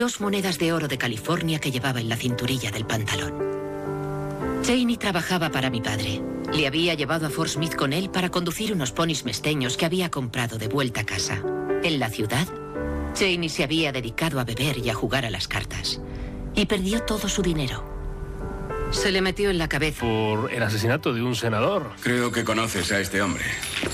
2 monedas de oro de California que llevaba en la cinturilla del pantalón. Cheney trabajaba para mi padre. Le había llevado a Fort Smith con él para conducir unos ponis mesteños que había comprado de vuelta a casa. En la ciudad, Cheney se había dedicado a beber y a jugar a las cartas. Y perdió todo su dinero. Se le metió en la cabeza. Por el asesinato de un senador. Creo que conoces a este hombre.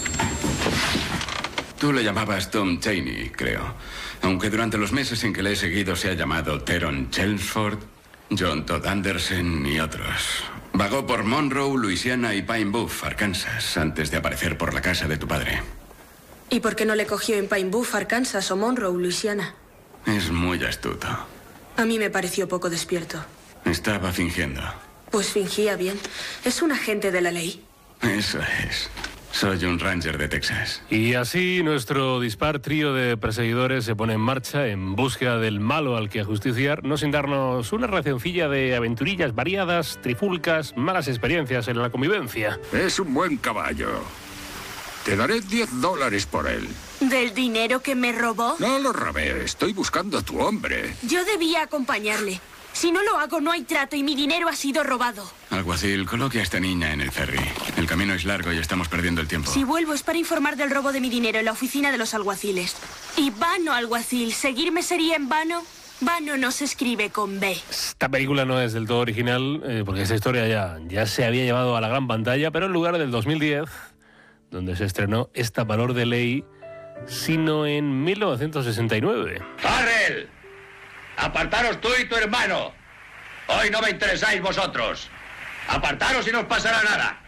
Tú le llamabas Tom Cheney, creo. Aunque durante los meses en que le he seguido se ha llamado Teron Chelmsford, John Todd Anderson y otros. Vagó por Monroe, Luisiana y Pine Bluff, Arkansas, antes de aparecer por la casa de tu padre. ¿Y por qué no le cogió en Pine Bluff, Arkansas o Monroe, Luisiana? Es muy astuto. A mí me pareció poco despierto. Estaba fingiendo. Pues fingía bien. Es un agente de la ley. Eso es. Soy un ranger de Texas. Y así nuestro dispar trío de perseguidores se pone en marcha en búsqueda del malo al que ajusticiar, no sin darnos una racioncilla de aventurillas variadas, trifulcas, malas experiencias en la convivencia. Es un buen caballo. Te daré $10 por él. ¿Del dinero que me robó? No lo robé, estoy buscando a tu hombre. Yo debía acompañarle. Si no lo hago, no hay trato y mi dinero ha sido robado. Alguacil, coloque a esta niña en el ferry. El camino es largo y estamos perdiendo el tiempo. Si vuelvo es para informar del robo de mi dinero en la oficina de los alguaciles. Y vano, alguacil. ¿Seguirme sería en vano? Vano no se escribe con B. Esta película no es del todo original, porque esta historia ya se había llevado a la gran pantalla, pero en lugar del 2010, donde se estrenó esta Valor de Ley, sino en 1969. ¡Farrell! ¡Apartaros tú y tu hermano! Hoy no me interesáis vosotros. ¡Apartaros y no os pasará nada!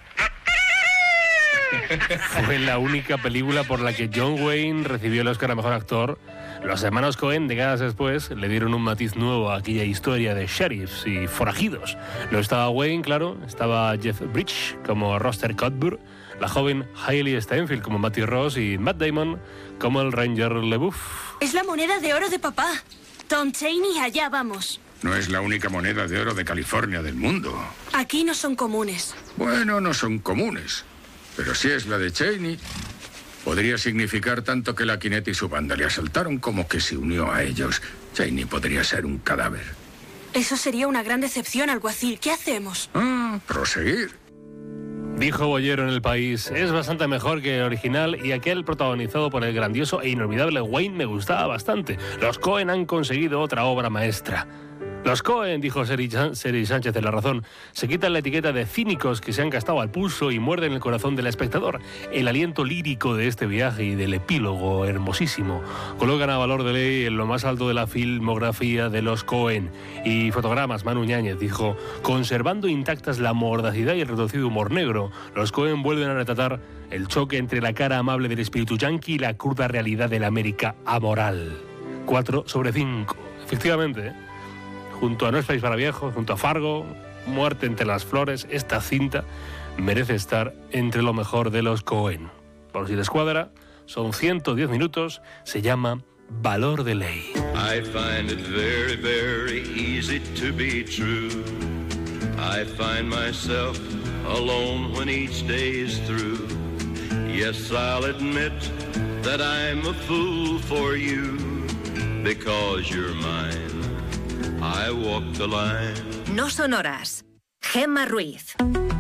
Fue la única película por la que John Wayne recibió el Oscar a Mejor Actor. Los hermanos Coen, décadas después, le dieron un matiz nuevo a aquella historia de sheriffs y forajidos. No estaba Wayne, claro, estaba Jeff Bridges como Roster Cuthbert, la joven Hailey Steinfeld como Matty Ross y Matt Damon como el Ranger LeBouf. Es la moneda de oro de papá. Tom Cheney, allá vamos. No es la única moneda de oro de California del mundo. Aquí no son comunes. Bueno, no son comunes. Pero si es la de Cheney, podría significar tanto que la Quinet y su banda le asaltaron como que se unió a ellos. Cheney podría ser un cadáver. Eso sería una gran decepción, alguacil. ¿Qué hacemos? Proseguir. Dijo Bollero en El País, es bastante mejor que el original y aquel protagonizado por el grandioso e inolvidable Wayne me gustaba bastante. Los Coen han conseguido otra obra maestra. Los Coen, dijo Seri Sánchez en La Razón, se quitan la etiqueta de cínicos que se han gastado al pulso y muerden el corazón del espectador. El aliento lírico de este viaje y del epílogo hermosísimo colocan a Valor de Ley en lo más alto de la filmografía de los Coen. Y Fotogramas, Manu Ñáñez, dijo, conservando intactas la mordacidad y el retorcido humor negro, los Coen vuelven a retratar el choque entre la cara amable del espíritu yanqui y la cruda realidad de la América amoral. 4/5. Efectivamente, junto a No es país para viejos, junto a Fargo, Muerte entre las flores, esta cinta merece estar entre lo mejor de los Coen. Por si les cuadra, son 110 minutos, se llama Valor de Ley. I find it very, very easy to be true. I find myself alone when each day is through. Yes, I'll admit that I'm a fool for you, because you're mine. I walk the line. No son horas. Gemma Ruiz.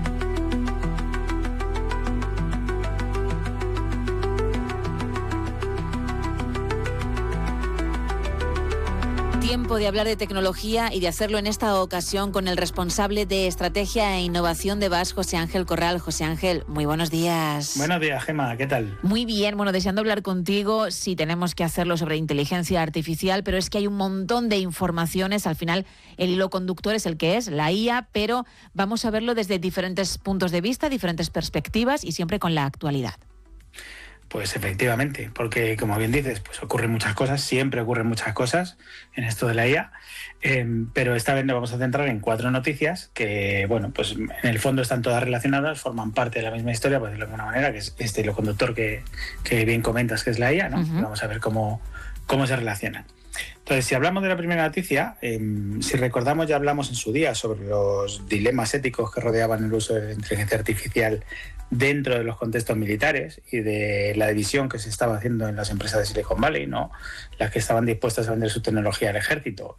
Tiempo de hablar de tecnología y de hacerlo en esta ocasión con el responsable de Estrategia e Innovación de VAS, José Ángel Corral. José Ángel, muy buenos días. Buenos días, Gemma, ¿qué tal? Muy bien, bueno, deseando hablar contigo, sí tenemos que hacerlo sobre inteligencia artificial, pero es que hay un montón de informaciones, al final el hilo conductor es el que es, la IA, pero vamos a verlo desde diferentes puntos de vista, diferentes perspectivas y siempre con la actualidad. Pues efectivamente, porque como bien dices, pues ocurren muchas cosas, siempre ocurren muchas cosas en esto de la IA, pero esta vez nos vamos a centrar en 4 noticias que, bueno, pues en el fondo están todas relacionadas, forman parte de la misma historia, por decirlo de alguna manera, que es este hilo conductor que bien comentas que es la IA, ¿no? Uh-huh. Vamos a ver cómo se relacionan. Entonces, si hablamos de la primera noticia, si recordamos, ya hablamos en su día sobre los dilemas éticos que rodeaban el uso de la inteligencia artificial dentro de los contextos militares y de la división que se estaba haciendo en las empresas de Silicon Valley, ¿no? Las que estaban dispuestas a vender su tecnología al ejército